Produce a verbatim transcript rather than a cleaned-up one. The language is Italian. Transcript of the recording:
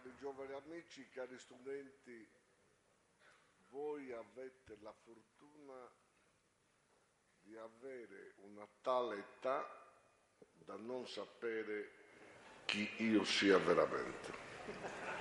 Cari giovani amici, cari studenti, voi avete la fortuna di avere una tale età da non sapere chi io sia veramente.